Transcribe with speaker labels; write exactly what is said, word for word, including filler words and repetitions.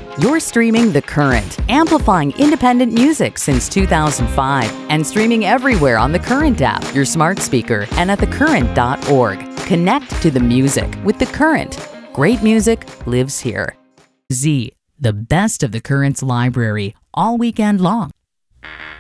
Speaker 1: You're streaming The Current, amplifying independent music since two thousand five and streaming everywhere on the Current app, your smart speaker, and at the current dot org. Connect to the music with The Current. Great music lives here. Z, the best of The Current's library, all weekend long.